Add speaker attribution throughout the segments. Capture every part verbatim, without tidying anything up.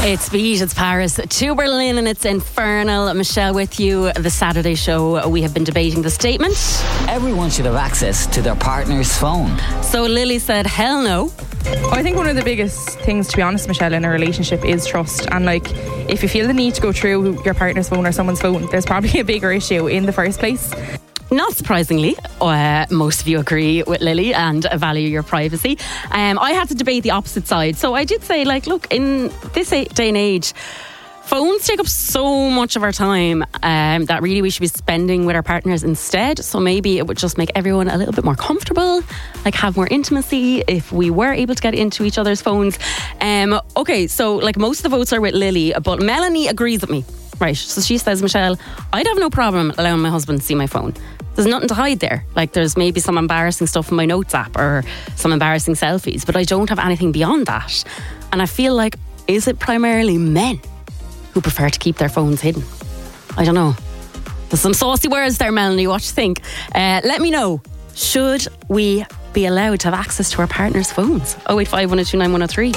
Speaker 1: It's Beat, it's Paris to Berlin, and it's infernal. Michelle with you. The Saturday show, we have been debating the statement.
Speaker 2: Everyone should have access to their partner's phone.
Speaker 1: So Lily said, hell no.
Speaker 3: I think one of the biggest things, to be honest, Michelle, in a relationship is trust. And like, if you feel the need to go through your partner's phone or someone's phone, there's probably a bigger issue in the first place.
Speaker 1: Not surprisingly, uh, most of you agree with Lily and value your privacy. Um, I had to debate the opposite side. So I did say, like, look, in this day and age, phones take up so much of our time um, that really we should be spending with our partners instead. So maybe it would just make everyone a little bit more comfortable, like have more intimacy if we were able to get into each other's phones. Um, okay, so like most of the votes are with Lily, but Melanie agrees with me. Right, so she says, Michelle, I'd have no problem allowing my husband to see my phone. There's nothing to hide there. Like, there's maybe some embarrassing stuff in my notes app or some embarrassing selfies, but I don't have anything beyond that. And I feel like, is it primarily men who prefer to keep their phones hidden? I don't know. There's some saucy words there, Melanie. What do you think? Uh, let me know. Should we be allowed to have access to our partner's phones? oh eight five, one oh two, nine one oh three.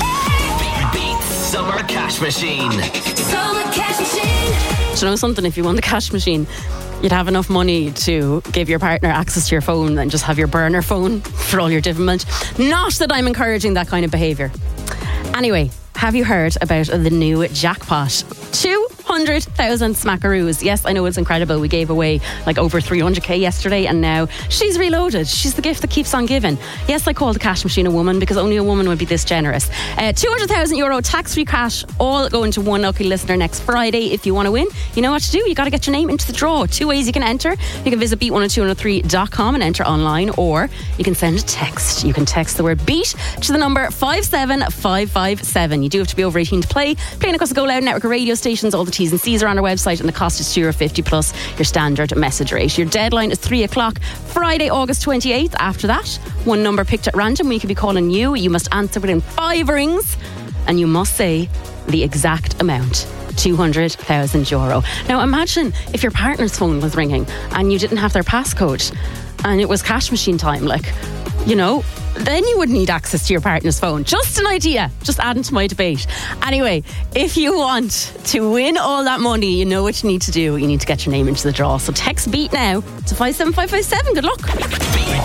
Speaker 4: Beat Summer Cash Machine.
Speaker 5: Summer Cash Machine.
Speaker 1: Do you know something? If you won the cash machine, you'd have enough money to give your partner access to your phone and just have your burner phone for all your development. Not that I'm encouraging that kind of behaviour. Anyway, have you heard about the new jackpot? two hundred thousand smackaroos. Yes, I know it's incredible. We gave away like over three hundred k yesterday, and now she's reloaded. She's the gift that keeps on giving. Yes, I call the cash machine a woman because only a woman would be this generous. Uh, two hundred thousand euro tax-free cash, all going to one lucky listener next Friday. If you want to win, you know what to do. You got to get your name into the draw. Two ways you can enter. You can visit beat one oh two one oh three dot com and enter online, or you can send a text. You can text the word BEAT to the number five seven five five seven. You do have to be over eighteen to play. Playing across the Go Loud network of radio stations. All the T's and C's are on our website, and the cost is two euro fifty plus your standard message rate. Your deadline is three o'clock Friday, August twenty-eighth. After that, one number picked at random. We could be calling you. You must answer within five rings, and you must say the exact amount. two hundred thousand euro. Now imagine if your partner's phone was ringing and you didn't have their passcode and it was cash machine time, like, you know, then you would need access to your partner's phone. Just an idea, just adding to my debate. Anyway, if you want to win all that money, you know what you need to do. You need to get your name into the draw. So text BEAT now to five seven five five seven. Good luck.